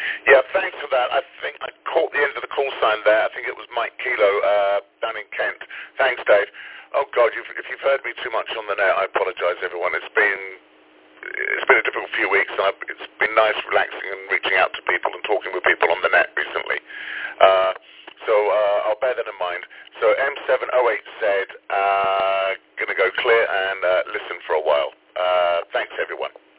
Yeah, thanks for that. I think I caught the end of the call sign there. I think it was Mike Kilo down in Kent. Thanks, Dave. Oh, God, if you've heard me too much on the net, I apologize, everyone. It's been a difficult few weeks, and it's been nice relaxing and reaching out to people and talking with people on the net recently. So I'll bear that in mind. So M708Z, going to go clear and listen for a while. Thanks, everyone.